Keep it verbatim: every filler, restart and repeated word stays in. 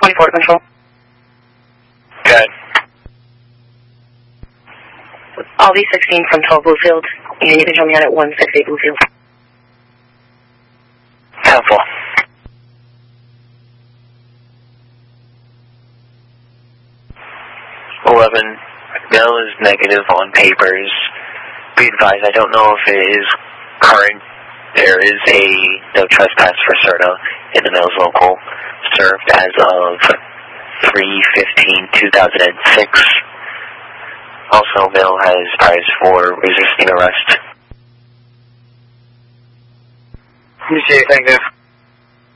twenty-four to control. Good. All V sixteen from twelve Bluefield, and you can show me out at one six eight Bluefield. Helpful. eleven, Mel is negative on papers. Be advised, I don't know if it is current. There is a no trespass for C E R T A in the Mills local, served as of three fifteen two thousand six. Also, Mill has prize for resisting arrest. You say, thank you.